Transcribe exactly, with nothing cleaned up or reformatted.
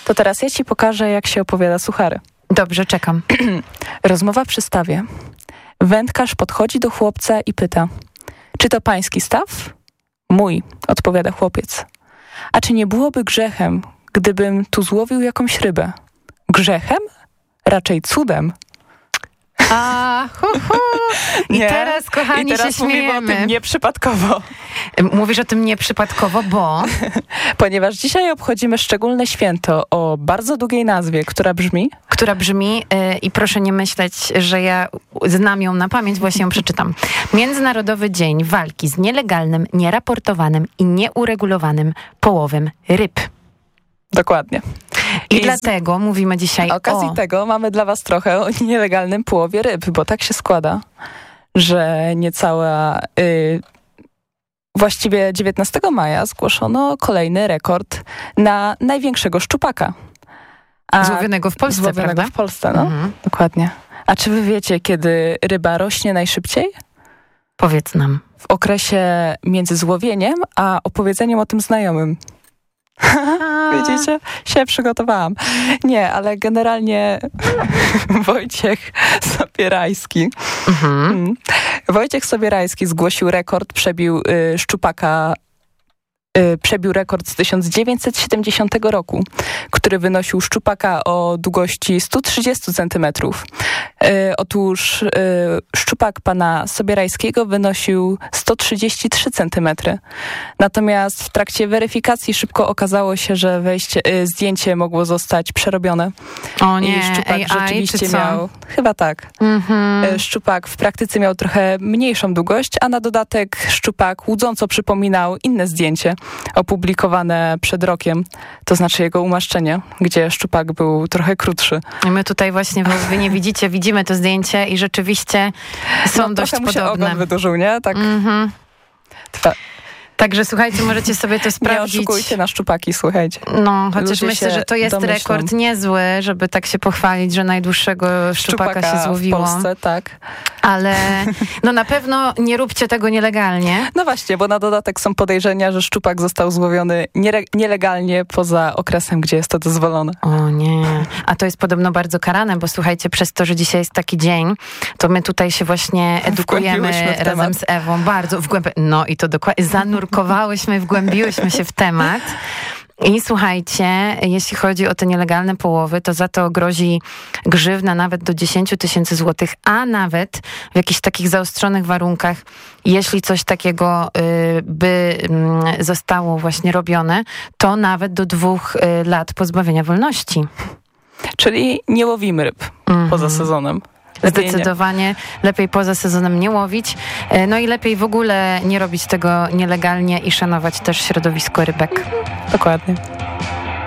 To teraz ja ci pokażę, jak się opowiada suchary. Dobrze, czekam. Rozmowa przy stawie. Wędkarz podchodzi do chłopca i pyta: czy to pański staw? Mój, odpowiada chłopiec. A czy nie byłoby grzechem, gdybym tu złowił jakąś rybę? Grzechem? Raczej cudem. A, hu, hu. I Nie. teraz, kochani, I teraz się mówimy śmiejemy. o tym nieprzypadkowo. Mówisz o tym nieprzypadkowo, bo... Ponieważ dzisiaj obchodzimy szczególne święto o bardzo długiej nazwie, która brzmi... Która brzmi, yy, i proszę nie myśleć, że ja znam ją na pamięć, właśnie ją przeczytam. Międzynarodowy Dzień Walki z nielegalnym, nieraportowanym i nieuregulowanym połowem ryb. Dokładnie. I, I dlatego mówimy dzisiaj z okazji o... tego mamy dla was trochę o nielegalnym połowie ryb, bo tak się składa, że niecała... Yy, właściwie dziewiętnastego maja zgłoszono kolejny rekord na największego szczupaka. A Złowionego w Polsce, złowionego prawda? w Polsce, no. Mhm. Dokładnie. A czy wy wiecie, kiedy ryba rośnie najszybciej? Powiedz nam. W okresie między złowieniem a opowiedzeniem o tym znajomym. Widzicie? Się przygotowałam. Nie, ale generalnie Wojciech Sobierajski mhm. Wojciech Sobierajski zgłosił rekord, przebił y, szczupaka y, przebił rekord z tysiąc dziewięćset siedemdziesiątego roku, który wynosił szczupaka o długości sto trzydzieści centymetrów. Y, otóż y, szczupak pana Sobierajskiego wynosił sto trzydzieści trzy centymetry. Natomiast w trakcie weryfikacji szybko okazało się, że wejście, y, zdjęcie mogło zostać przerobione. O nie, I szczupak A I, rzeczywiście czy co? miał... Chyba tak. Mhm. Y, szczupak w praktyce miał trochę mniejszą długość, a na dodatek szczupak łudząco przypominał inne zdjęcie opublikowane przed rokiem, to znaczy jego umaszczenie, gdzie szczupak był trochę krótszy. I my tutaj właśnie, wy nie widzicie, widzimy to zdjęcie i rzeczywiście są no, dość trochę mu się podobne. ogon wydłużył, nie? Tak. Mhm. Twa- Także słuchajcie, możecie sobie to sprawdzić. Nie oszukujcie na szczupaki, słuchajcie. No, chociaż Ludzie myślę, się że to jest domyślą. rekord niezły, żeby tak się pochwalić, że najdłuższego szczupaka, Szczupaka się złowiło. w Polsce, tak. Ale no na pewno nie róbcie tego nielegalnie. No właśnie, bo na dodatek są podejrzenia, że szczupak został złowiony niere- nielegalnie poza okresem, gdzie jest to dozwolone. O nie. A to jest podobno bardzo karane, bo słuchajcie, przez to, że dzisiaj jest taki dzień, to my tutaj się właśnie edukujemy Wgłębiłyśmy w razem temat. z Ewą. Bardzo wgłęb... No i to dokładnie. Zanurkowałyśmy, wgłębiłyśmy się w temat. I słuchajcie, jeśli chodzi o te nielegalne połowy, to za to grozi grzywna nawet do dziesięć tysięcy złotych, a nawet w jakichś takich zaostrzonych warunkach, jeśli coś takiego y, by y, zostało właśnie robione, to nawet do dwóch y, lat pozbawienia wolności. Czyli nie łowimy ryb Mhm. poza sezonem. Zdecydowanie lepiej poza sezonem nie łowić. No i lepiej w ogóle nie robić tego nielegalnie i szanować też środowisko rybek. Dokładnie.